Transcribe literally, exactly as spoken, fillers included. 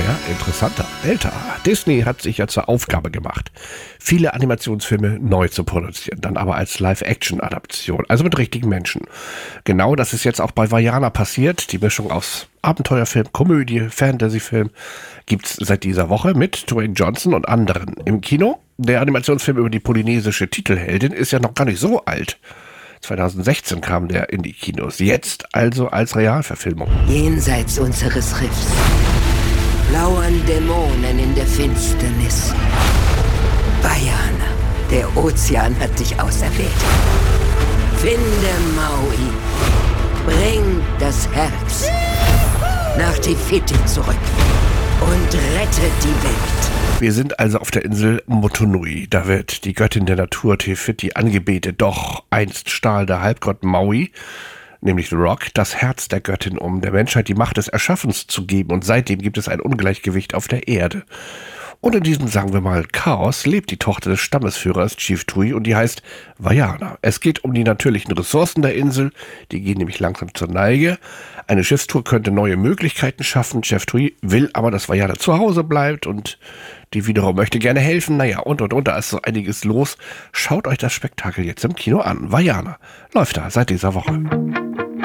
neuer, interessanter, älter. Disney hat sich ja zur Aufgabe gemacht, viele Animationsfilme neu zu produzieren, dann aber als Live-Action-Adaption, also mit richtigen Menschen. Genau das ist jetzt auch bei Vaiana passiert. Die Mischung aus Abenteuerfilm, Komödie, Fantasyfilm gibt's seit dieser Woche mit Dwayne Johnson und anderen im Kino. Der Animationsfilm über die polynesische Titelheldin ist ja noch gar nicht so alt. zweitausendsechzehn kam der in die Kinos, jetzt also als Realverfilmung. Jenseits unseres Riffs lauern Dämonen in der Finsternis. Vaiana, der Ozean hat dich auserwählt. Finde Maui, bring das Herz nach Te Fiti zurück und rette die Welt. Wir sind also auf der Insel Motunui. Da wird die Göttin der Natur Te Fiti angebetet. Doch einst stahl der Halbgott Maui, nämlich The Rock, das Herz der Göttin, um der Menschheit die Macht des Erschaffens zu geben. Und seitdem gibt es ein Ungleichgewicht auf der Erde. Und in diesem, sagen wir mal, Chaos lebt die Tochter des Stammesführers Chief Tui und die heißt Vaiana. Es geht um die natürlichen Ressourcen der Insel, die gehen nämlich langsam zur Neige. Eine Schiffstour könnte neue Möglichkeiten schaffen. Chef Tui will aber, dass Vaiana zu Hause bleibt und die wiederum möchte gerne helfen. Naja, und und und, da ist so einiges los. Schaut euch das Spektakel jetzt im Kino an. Vaiana läuft da seit dieser Woche.